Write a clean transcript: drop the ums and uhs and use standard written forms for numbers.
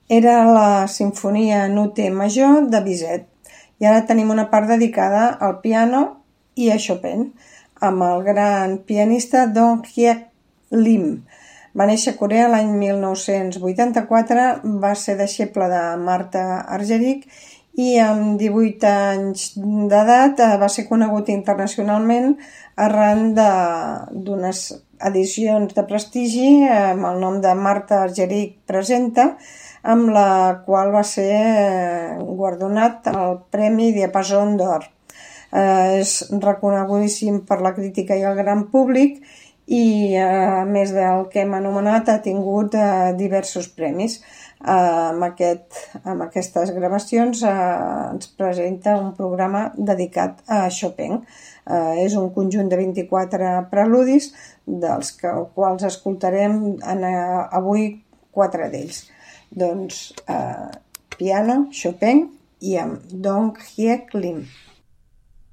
era la Simfonia Nute major de Bizet. I ara tenim una part dedicada al piano i a Chopin, amb el gran pianista Dong Hyek Lim. Va néixer a Corea l'any 1984, va ser deixeble de Martha Argerich i amb 18 anys d'edat va ser conegut internacionalment arran d'unes edicions de prestigi amb el nom de Martha Argerich Presenta, amb la qual va ser guardonat el Premi Diapason d'Or. És reconegudíssim per la crítica i el gran públic i a més del que hem anomenat ha tingut diversos premis. Amb aquestes gravacions ens presenta un programa dedicat a Chopin. És un conjunt de 24 preludis, dels quals escoltarem avui 4 d'ells. Doncs piano, Chopin i amb Dong Hyek Lim.